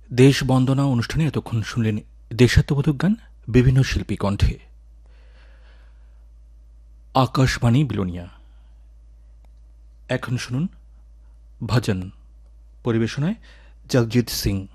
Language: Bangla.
দেশ বন্দনা অনুষ্ঠানে এতক্ষণ শুনলেন দেশাত্মবোধক গান বিভিন্ন শিল্পী কণ্ঠে। আকাশবাণী বিলোনিয়া। এখন শুনুন ভজন, পরিবেশনায় জগজিৎ সিং।